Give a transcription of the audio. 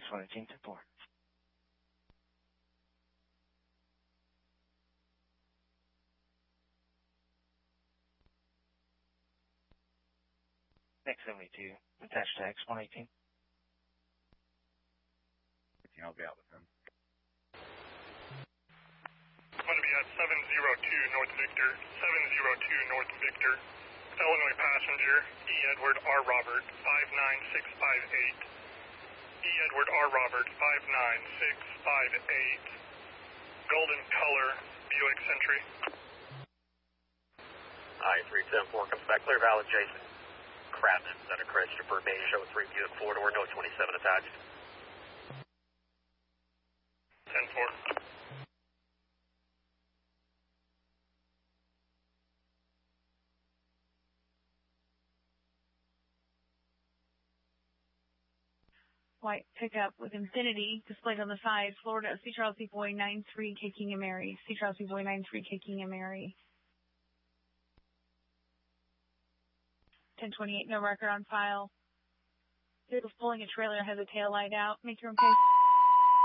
X118 10-4. X72, attached to X118. I'll be out with him. I'm going to be at 702 North Victor, 702 North Victor. Illinois passenger, E. Edward R. Robert, 59658. E. Edward R. Robert, 59658. Golden color, Buick Century. I-374 comes back clear, valid, Jason. Crabman, Center Christopher, Bay Show 3 Buick, Florida, door 27 attached. 10-4. White pickup with Infinity displayed on the side. Florida, C. Charles C. Boy 93 K. King and Mary. C. Charles C. Boy 93 K. King and Mary. 1028, no record on file. Vehicle's pulling a trailer, has a tail light out. Make your own case.